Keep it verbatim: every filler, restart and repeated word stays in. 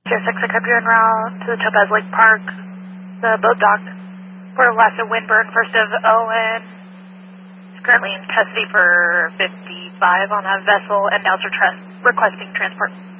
Tier six, I could be en route to the Topaz Lake Park, the boat dock. Port of Lassa Windburn, first of Owen. He's currently in custody for fifty-five on a vessel and now requesting transport.